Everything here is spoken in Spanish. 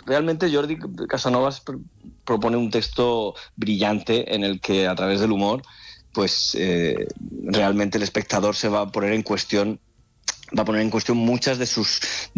realmente Jordi Casanovas propone un texto brillante en el que a través del humor pues realmente el espectador se va a poner en cuestión muchas de sus